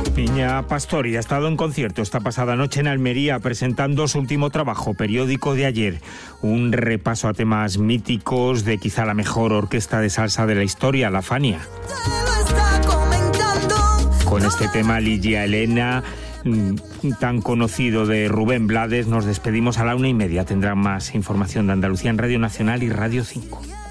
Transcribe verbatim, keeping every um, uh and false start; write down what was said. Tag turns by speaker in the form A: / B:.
A: Piña Pastori ha estado en concierto esta pasada noche en Almería presentando su último trabajo, Periódico de ayer. Un repaso a temas míticos de quizá la mejor orquesta de salsa de la historia, la Fania. Con este tema, Ligia Elena, tan conocido de Rubén Blades, nos despedimos a la una y media. Tendrán más información de Andalucía en Radio Nacional y Radio cinco.